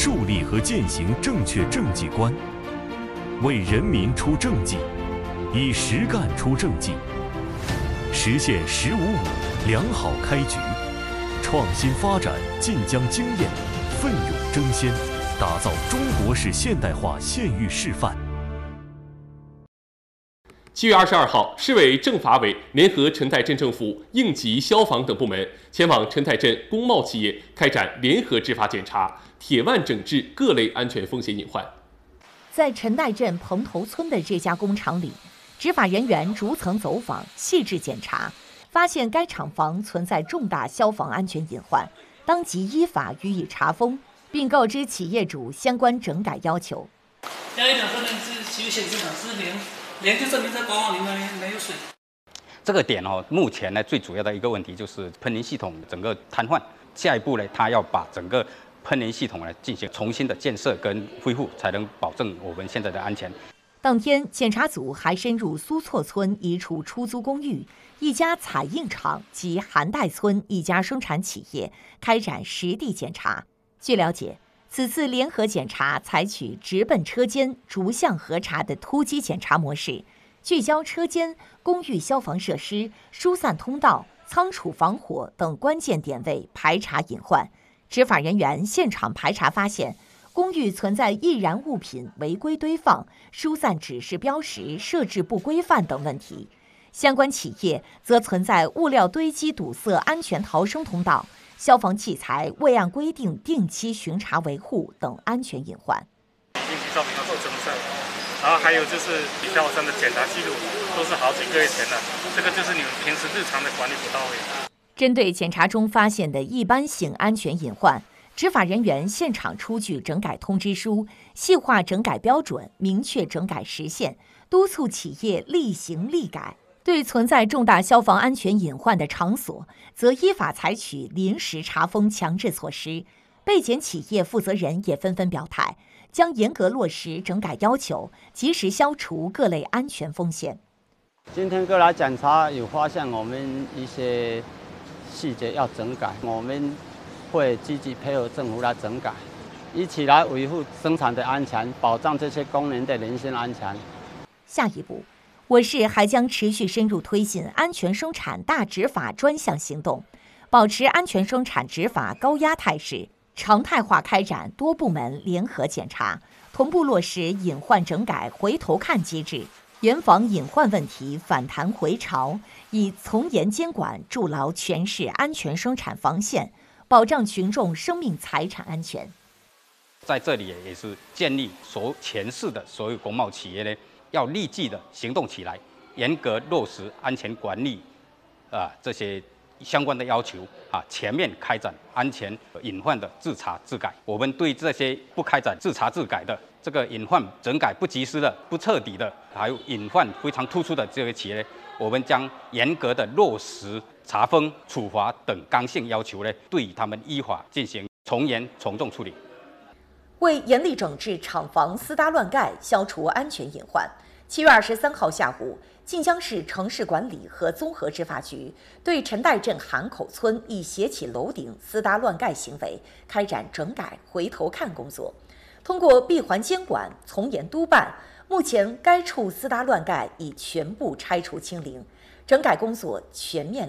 树立和践行正确政绩观，为人民出政绩，以实干出政绩，实现“1055”良好开局，创新发展晋江经验，奋勇争先，打造中国式现代化县域示范。 7月22号，市委政法委联合陈岱镇政府应急消防等部门前往陈岱镇工贸企业开展联合执法检查，铁腕整治各类安全风险隐患。 在陈岱镇蓬头村的这家工厂里，执法人员逐层走访，细致检查，发现该厂房存在重大消防安全隐患，当即依法予以查封，并告知企业主相关整改要求。 加一点说呢是其实显示厂是零就证明在管网里面没有水。 这个点目前呢最主要的一个问题就是喷淋系统整个瘫痪，下一步呢，他要把整个喷淋系统呢进行重新的建设跟恢复，才能保证我们现在的安全。 当天，检查组还深入苏措村一处出租公寓、一家彩印厂及韩岱村一家生产企业，开展实地检查。据了解，此次联合检查采取直奔车间、逐项核查的突击检查模式，聚焦车间、公寓消防设施、疏散通道、仓储防火等关键点位排查隐患。执法人员现场排查发现，公寓存在易燃物品违规堆放、疏散指示标识设置不规范等问题；相关企业则存在物料堆积堵塞安全逃生通道、消防器材未按规定定期巡查维护等安全隐患。 应急照明要做增设，然后还有就是底下山的检查记录都是好几个月前的，这个就是你们平时日常的管理不到位。 针对检查中发现的一般性安全隐患，执法人员现场出具整改通知书，细化整改标准，明确整改时限，督促企业立行立改。对存在重大消防安全隐患的场所，则依法采取临时查封强制措施。被检企业负责人也纷纷表态，将严格落实整改要求，及时消除各类安全风险。 今天过来检查，有发现我们一些细节要整改，我们会积极配合政府来整改，一起来维护生产的安全，保障这些工人的人身安全。 下一步，我市还将持续深入推进安全生产大执法专项行动，保持安全生产执法高压态势，常态化开展多部门联合检查，同步落实隐患整改回头看机制，严防隐患问题反弹回潮，以从严监管筑牢全市安全生产防线，保障群众生命财产安全。 在这里也是建议全市的所有工贸企业呢，要立即的行动起来，严格落实安全管理这些相关的要求全面开展安全隐患的自查自改。我们对这些不开展自查自改的这个隐患整改不及时的、不彻底的，还有隐患非常突出的这些企业呢，我们将严格的落实查封、处罚等刚性要求呢，对他们依法进行从严从重处理。 为严厉整治厂房私搭乱盖，消除安全隐患，7月23号下午，晋江市城市管理和综合执法局对陈岱镇韩口村一斜起楼顶私搭乱盖行为开展整改回头看工作。通过闭环监管、从严督办，目前该处私搭乱盖已全部拆除清零，整改工作全面